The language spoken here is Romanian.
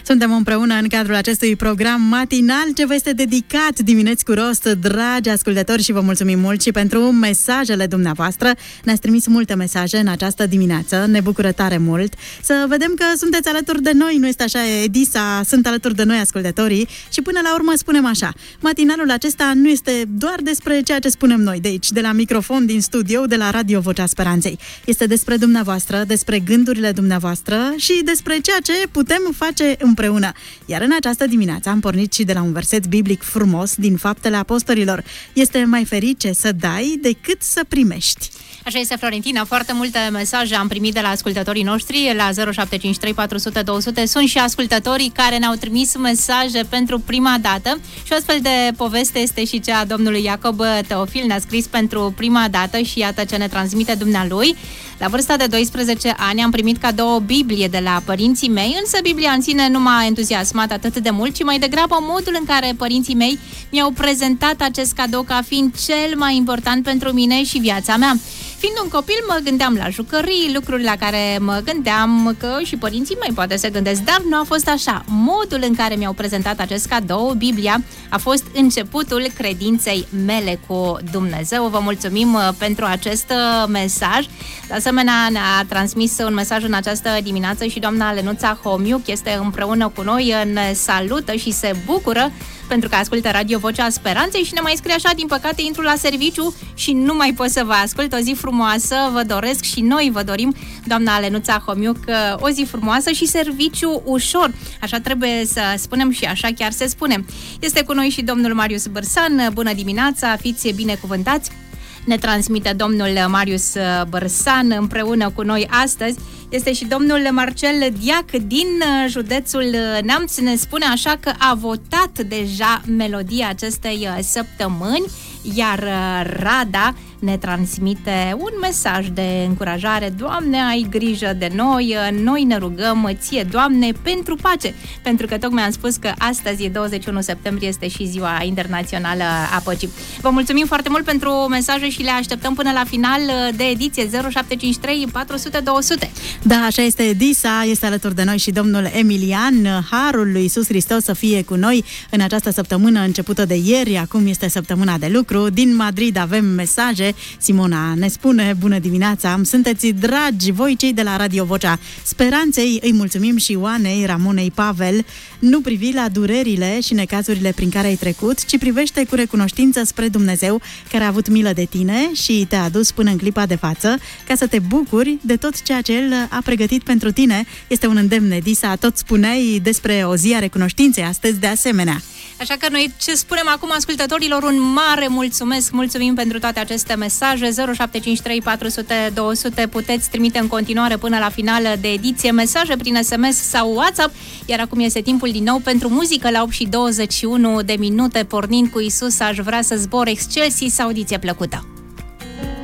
Suntem împreună în cadrul acestui program matinal ce vă este dedicat dimineți cu rost, dragi ascultători, și vă mulțumim mult și pentru mesajele dumneavoastră. Ne-ați trimis multe mesaje în această dimineață, ne bucură tare mult să vedem că sunteți alături de noi, nu este așa, Edisa, sunt alături de noi ascultătorii și până la urmă spunem așa, matinalul acesta nu este doar despre ceea ce spunem noi de aici, de la microfon, din studio, de la Radio Vocea Speranței. Este despre dumneavoastră, despre gândurile dumneavoastră și despre ceea ce putem face împreună. Iar în această dimineață am pornit și de la un verset biblic frumos din Faptele Apostolilor. Este mai ferice să dai decât să primești. Așa este, Florentina, foarte multe mesaje am primit de la ascultătorii noștri la 0753 400 200. Sunt și ascultătorii care ne-au trimis mesaje pentru prima dată și o astfel de poveste este și cea a domnului Iacob Teofil. Ne-a scris pentru prima dată și iată ce ne transmite dumnealui. La vârsta de 12 ani am primit cadou o Biblie de la părinții mei, însă Biblia în sine nu m-a entuziasmat atât de mult, ci mai degrabă modul în care părinții mei mi-au prezentat acest cadou ca fiind cel mai important pentru mine și viața mea. Fiind un copil, mă gândeam la jucării, lucruri la care mă gândeam că și părinții mei poate se gândesc, dar nu a fost așa. Modul în care mi-au prezentat acest cadou, Biblia, a fost începutul credinței mele cu Dumnezeu. Vă mulțumim pentru acest mesaj. De asemenea, ne-a transmis un mesaj în această dimineață și doamna Lenuța Homiuc este împreună cu noi, ne salută și se bucură pentru că ascultă Radio Vocea Speranței și ne mai scrie așa: din păcate intru la serviciu și nu mai pot să vă ascult. O zi frumoasă vă doresc și noi vă dorim, doamna Lenuța Homiuc, o zi frumoasă și serviciu ușor. Așa trebuie să spunem și așa chiar se spune. Este cu noi și domnul Marius Bărsan. Bună dimineața, fiți binecuvântați! Ne transmite domnul Marius Bărsan împreună cu noi astăzi. Este și domnul Marcel Diac din județul Neamț. Ne spune așa că a votat deja melodia acestei săptămâni, iar Rada ne transmite un mesaj de încurajare. Doamne, ai grijă de noi, noi ne rugăm ție, Doamne, pentru pace. Pentru că tocmai am spus că astăzi e 21 septembrie, este și ziua internațională a păcii. Vă mulțumim foarte mult pentru mesaje și le așteptăm până la final de ediție 0753 400 200. Da, așa este, Edisa, este alături de noi și domnul Emilian. Harul lui Iisus Hristos să fie cu noi în această săptămână începută de ieri, acum este săptămâna de lucru. Din Madrid avem mesaje. Simona ne spune: bună dimineața, sunteți dragi voi cei de la Radio Vocea Speranței. Îi mulțumim și Ioanei, Ramonei, Pavel. Nu privi la durerile și necazurile prin care ai trecut, ci privește cu recunoștință spre Dumnezeu, care a avut milă de tine și te-a adus până în clipa de față, ca să te bucuri de tot ceea ce El a pregătit pentru tine. Este un îndemn, Edisa, tot spuneai despre o zi a recunoștinței astăzi de asemenea. Așa că noi ce spunem acum ascultătorilor, un mare mulțumesc, mulțumim pentru toate aceste mesaje. 0753 400 200 puteți trimite în continuare până la final de ediție mesaje prin SMS sau WhatsApp, iar acum este timpul din nou pentru muzică la 8:21 de minute, pornind cu Isus, aș vrea să zbor Excelsis, audiție plăcută.